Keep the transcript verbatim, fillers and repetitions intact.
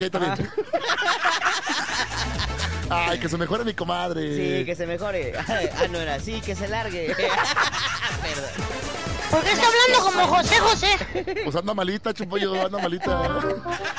está bien. Ay, que se mejore mi comadre. Sí, que se mejore. Ah, no era así, que se largue. Perdón. ¿Por qué está hablando como José José? Pues anda malita, Chupoyo, anda malita.